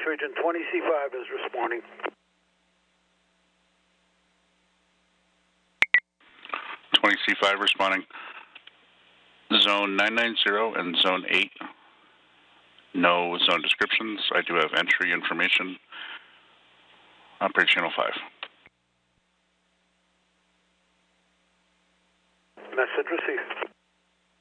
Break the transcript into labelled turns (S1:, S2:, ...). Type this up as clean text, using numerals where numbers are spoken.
S1: Region 20C5 is responding.
S2: 20C5 responding. Zone 990 and Zone 8. No zone descriptions. I do have entry information. Operator Channel 5.
S1: Message received.